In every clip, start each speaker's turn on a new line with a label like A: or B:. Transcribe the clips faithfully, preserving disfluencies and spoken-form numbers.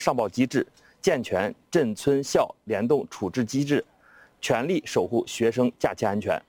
A: 上报机制，健全镇村校联动处置机制，全力守护学生假期安全。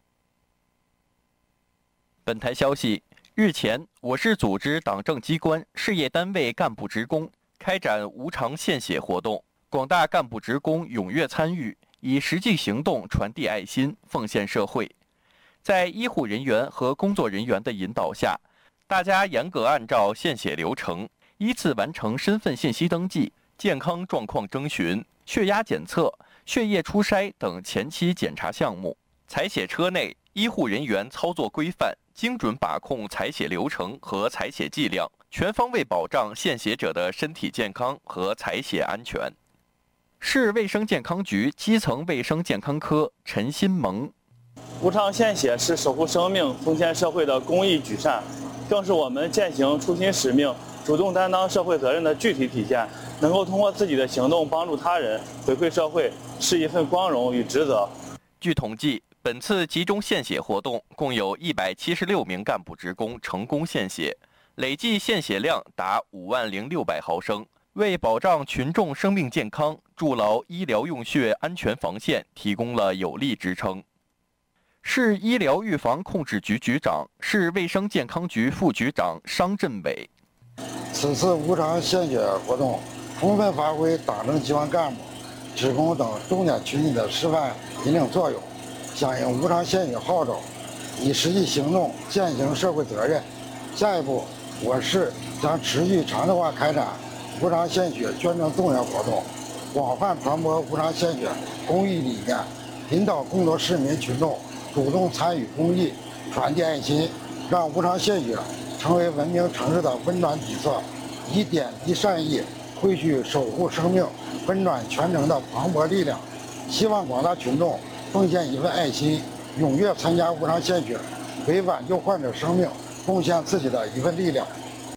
B: 本台消息，日前，我市组织党政机关、事业单位干部职工开展无偿献血活动，广大干部职工踊跃参与，以实际行动传递爱心，奉献社会。在医护人员和工作人员的引导下，大家严格按照献血流程，依次完成身份信息登记、健康状况征询、血压检测、血液初筛等前期检查项目。采血车内，医护人员操作规范，精准把控采血流程和采血剂量，全方位保障献血者的身体健康和采血安全。市卫生健康局基层卫生健康科陈新萌：
C: 无偿献血是守护生命、奉献社会的公益举善，更是我们践行初心使命、主动担当社会责任的具体体现。能够通过自己的行动帮助他人、回馈社会，是一份光荣与职责。
B: 据统计，本次集中献血活动共有一百七十六名干部职工成功献血，累计献血量达五万零六百毫升，为保障群众生命健康、筑牢医疗用血安全防线提供了有力支撑。市医疗预防控制局局长、市卫生健康局副局长商振伟：
D: 此次无偿献血活动，充分发挥党政机关干部、职工等重点群体的示范引领作用，响应无偿献血号召，以实际行动践行社会责任。下一步，我市将持续常态化开展无偿献血宣传动员活动，广泛传播无偿献血公益理念，引导更多市民群众主动参与公益，传递爱心，让无偿献血成为文明城市的温暖底色，以点滴善意汇聚守护生命、温暖全城的磅礴力量。希望广大群众奉献一份爱心，踊跃参加无偿献血，为挽救患者生命贡献自己的一份力量。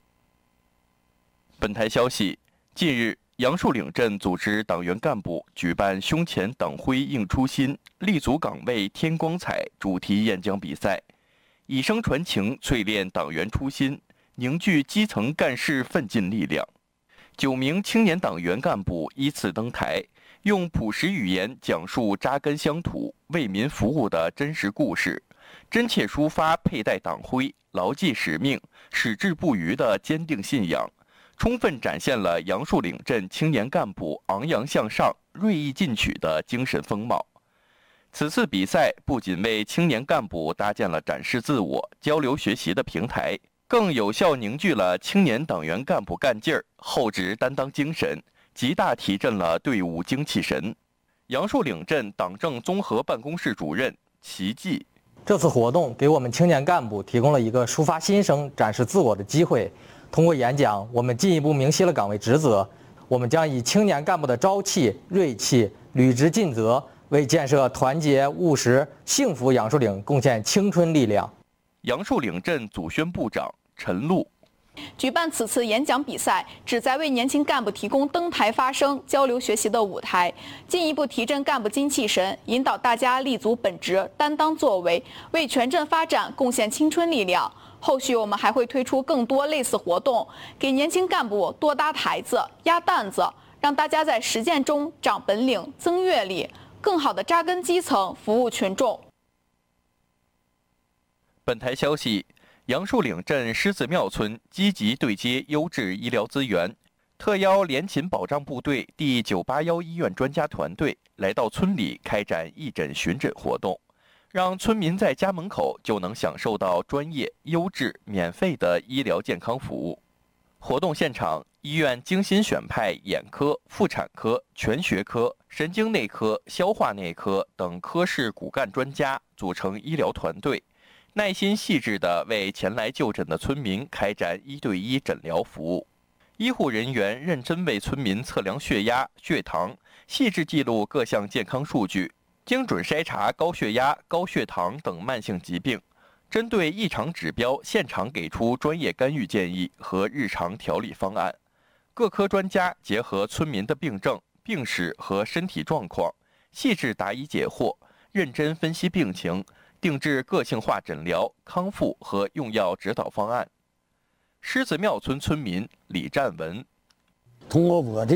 B: 本台消息，近日，杨树岭镇组织党员干部举办胸前党徽映初心，立足岗位添光彩主题演讲比赛，以声传情，淬炼党员初心，凝聚基层干事奋进力量。九名青年党员干部依次登台，用朴实语言讲述扎根乡土、为民服务的真实故事，真切抒发佩戴党徽、牢记使命、矢志不渝的坚定信仰，充分展现了杨树岭镇青年干部昂扬向上、锐意进取的精神风貌。此次比赛不仅为青年干部搭建了展示自我、交流学习的平台，更有效凝聚了青年党员干部干劲儿、厚植担当精神，极大提振了队伍精气神。杨树岭镇党政综合办公室主任齐继：
E: 这次活动给我们青年干部提供了一个抒发心声、展示自我的机会。通过演讲，我们进一步明晰了岗位职责。我们将以青年干部的朝气、锐气，履职尽责，为建设团结、务实、幸福杨树岭贡献青春力量。
B: 杨树岭镇组宣部长陈露：
F: 举办此次演讲比赛，旨在为年轻干部提供登台发声、交流学习的舞台，进一步提振干部精气神，引导大家立足本职、担当作为，为全镇发展贡献青春力量。后续我们还会推出更多类似活动，给年轻干部多搭台子、压担子，让大家在实践中长本领、增阅历，更好地扎根基层，服务群众。
B: 本台消息，杨树岭镇狮子庙村积极对接优质医疗资源，特邀联勤保障部队第九八一医院专家团队来到村里开展义诊巡诊活动，让村民在家门口就能享受到专业、优质、免费的医疗健康服务。活动现场，医院精心选派眼科、妇产科、全学科、神经内科、消化内科等科室骨干专家组成医疗团队，耐心细致地为前来就诊的村民开展一对一诊疗服务。医护人员认真为村民测量血压、血糖，细致记录各项健康数据，精准筛查高血压、高血糖等慢性疾病，针对异常指标现场给出专业干预建议和日常调理方案。各科专家结合村民的病症、病史和身体状况，细致答疑解惑，认真分析病情，定制个性化诊疗、康复和用药指导方案。狮子庙村村民李占文：
G: 通过我的